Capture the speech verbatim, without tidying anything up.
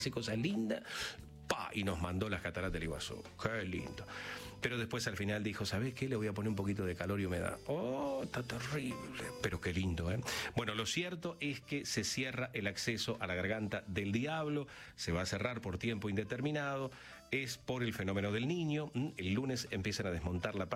Qué cosa linda, pa, y nos mandó las cataratas del Iguazú. Qué lindo. Pero después al final dijo, ¿sabés qué? Le voy a poner un poquito de calor y humedad. Oh, está terrible, pero qué lindo, ¿eh? Bueno, lo cierto es que se cierra el acceso a la Garganta del Diablo, se va a cerrar por tiempo indeterminado, es por el fenómeno del Niño. El lunes empiezan a desmontar la